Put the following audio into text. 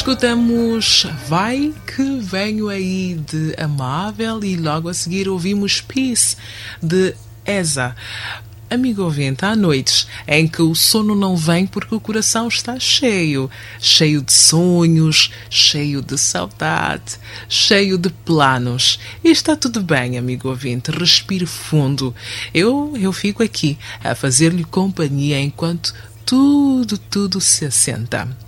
Escutamos Vai Que Venho Aí de Amável e logo a seguir ouvimos Peace de Eza. Amigo ouvinte, há noites em que o sono não vem porque o coração está cheio de sonhos, cheio de saudade, cheio de planos. E está tudo bem, amigo ouvinte, respire fundo. Eu fico aqui a fazer-lhe companhia enquanto tudo se assenta.